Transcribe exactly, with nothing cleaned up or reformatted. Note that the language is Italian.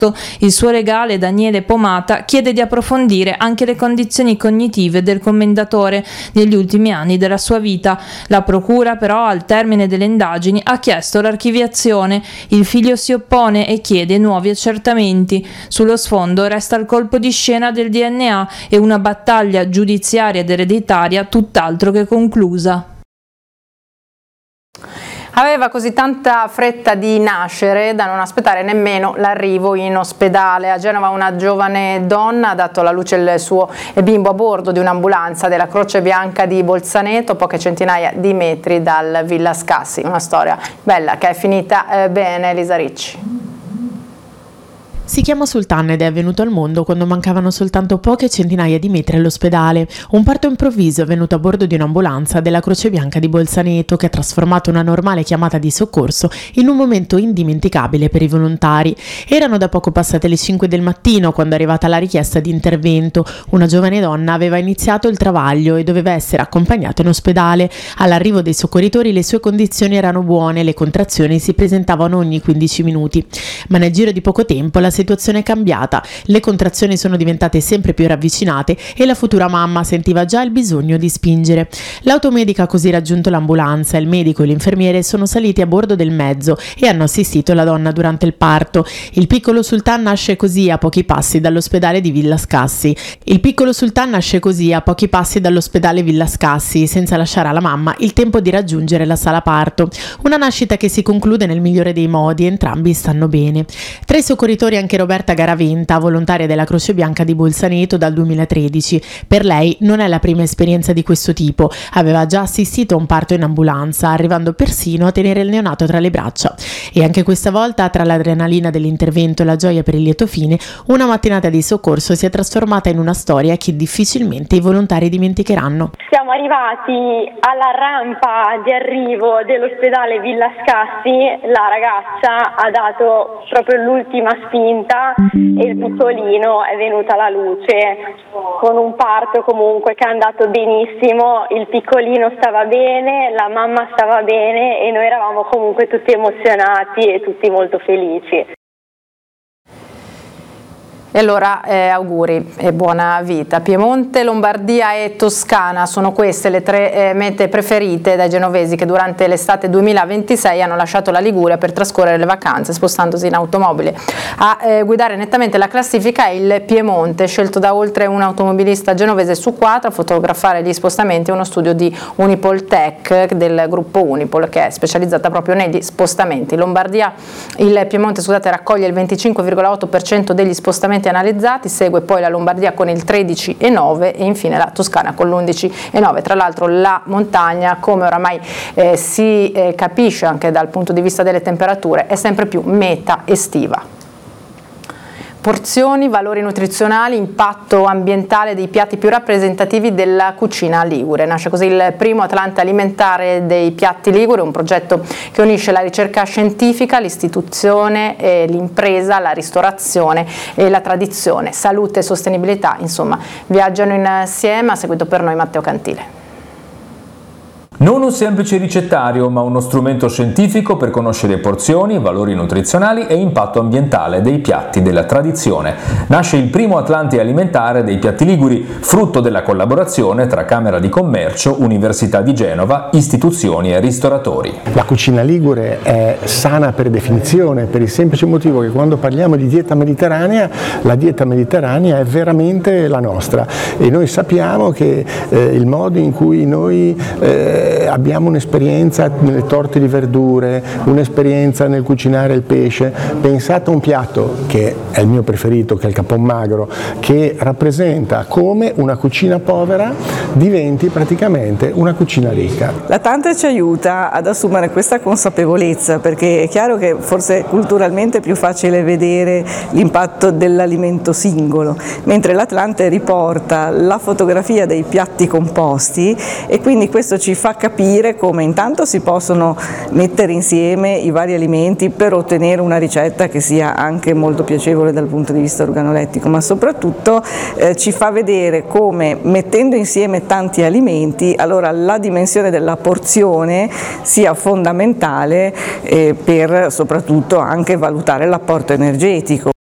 Il suo legale Daniele Pomata chiede di approfondire anche le condizioni cognitive del commendatore negli ultimi anni della sua vita. La procura però al termine delle indagini ha chiesto l'archiviazione. Il figlio si oppone e chiede nuovi accertamenti. Sullo sfondo resta il colpo di scena del D N A e una battaglia giudiziaria ed ereditaria tutt'altro che conclusa. Aveva così tanta fretta di nascere da non aspettare nemmeno l'arrivo in ospedale. A Genova una giovane donna ha dato alla luce il suo bimbo a bordo di un'ambulanza della Croce Bianca di Bolzaneto, poche centinaia di metri dal Villa Scassi. Una storia bella che è finita eh, bene. Elisa Ricci. Si chiama Sultan ed è avvenuto al mondo quando mancavano soltanto poche centinaia di metri all'ospedale. Un parto improvviso è avvenuto a bordo di un'ambulanza della Croce Bianca di Bolzaneto che ha trasformato una normale chiamata di soccorso in un momento indimenticabile per i volontari. Erano da poco passate le cinque del mattino quando è arrivata la richiesta di intervento. Una giovane donna aveva iniziato il travaglio e doveva essere accompagnata in ospedale. All'arrivo dei soccorritori le sue condizioni erano buone, le contrazioni si presentavano ogni quindici minuti. Ma nel giro di poco tempo la situazione è cambiata, le contrazioni sono diventate sempre più ravvicinate e la futura mamma sentiva già il bisogno di spingere. L'automedica ha così raggiunto l'ambulanza, il medico e l'infermiere sono saliti a bordo del mezzo e hanno assistito la donna durante il parto. Il piccolo Sultan nasce così a pochi passi dall'ospedale di Villa Scassi. Il piccolo Sultan nasce così a pochi passi dall'ospedale Villa Scassi, senza lasciare alla mamma il tempo di raggiungere la sala parto. Una nascita che si conclude nel migliore dei modi, entrambi stanno bene. Tra i soccorritori anche Roberta Garaventa, volontaria della Croce Bianca di Bolzaneto dal duemilatredici. Per lei non è la prima esperienza di questo tipo, aveva già assistito a un parto in ambulanza, arrivando persino a tenere il neonato tra le braccia. E anche questa volta, tra l'adrenalina dell'intervento e la gioia per il lieto fine, una mattinata di soccorso si è trasformata in una storia che difficilmente i volontari dimenticheranno. Siamo arrivati alla rampa di arrivo dell'ospedale Villa Scassi, la ragazza ha dato proprio l'ultima spinta e il piccolino è venuto alla luce con un parto comunque che è andato benissimo, il piccolino stava bene, la mamma stava bene e noi eravamo comunque tutti emozionati e tutti molto felici. E allora eh, auguri e buona vita. Piemonte, Lombardia e Toscana sono queste le tre eh, mete preferite dai genovesi che durante l'estate duemilaventisei hanno lasciato la Liguria per trascorrere le vacanze spostandosi in automobile. A eh, guidare nettamente la classifica è il Piemonte, scelto da oltre un automobilista genovese su quattro a fotografare gli spostamenti, uno studio di Unipol Tech del gruppo Unipol che è specializzata proprio negli spostamenti. Lombardia, il Piemonte scusate, raccoglie il venticinque virgola otto per cento degli spostamenti analizzati, segue poi la Lombardia con il tredici virgola nove per cento e infine la Toscana con l'undici virgola nove per cento. Tra l'altro la montagna, come oramai eh, si eh, capisce anche dal punto di vista delle temperature, è sempre più meta estiva. Porzioni, valori nutrizionali, impatto ambientale dei piatti più rappresentativi della cucina ligure. Nasce così il primo Atlante alimentare dei piatti ligure, un progetto che unisce la ricerca scientifica, l'istituzione, eh, l'impresa, la ristorazione e la tradizione. Salute e sostenibilità, insomma, viaggiano insieme. Ha seguito per noi Matteo Cantile. Non un semplice ricettario, ma uno strumento scientifico per conoscere porzioni, valori nutrizionali e impatto ambientale dei piatti della tradizione. Nasce il primo Atlante alimentare dei piatti liguri, frutto della collaborazione tra Camera di Commercio, Università di Genova, istituzioni e ristoratori. La cucina ligure è sana per definizione, per il semplice motivo che quando parliamo di dieta mediterranea, la dieta mediterranea è veramente la nostra e noi sappiamo che eh, il modo in cui noi eh, abbiamo un'esperienza nelle torte di verdure, un'esperienza nel cucinare il pesce. Pensate a un piatto che è il mio preferito, che è il capon magro, che rappresenta come una cucina povera diventi praticamente una cucina ricca. L'Atlante ci aiuta ad assumere questa consapevolezza, perché è chiaro che forse culturalmente è più facile vedere l'impatto dell'alimento singolo, mentre l'Atlante riporta la fotografia dei piatti composti e quindi questo ci fa capire come intanto si possono mettere insieme i vari alimenti per ottenere una ricetta che sia anche molto piacevole dal punto di vista organolettico, ma soprattutto eh, ci fa vedere come mettendo insieme tanti alimenti allora la dimensione della porzione sia fondamentale eh, per soprattutto anche valutare l'apporto energetico.